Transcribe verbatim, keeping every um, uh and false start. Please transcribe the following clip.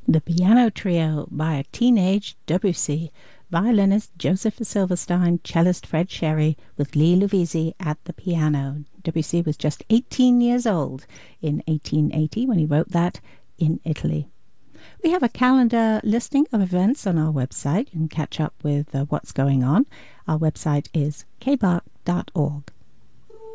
The Piano Trio by a Teenage Debussy, violinist Joseph Silverstein, cellist Fred Sherry, with Lee Lovisi at the piano. Debussy was just eighteen years old in eighteen eighty when he wrote that in Italy. We have a calendar listing of events on our website. You can catch up with uh, what's going on. Our website is k b a r c dot org.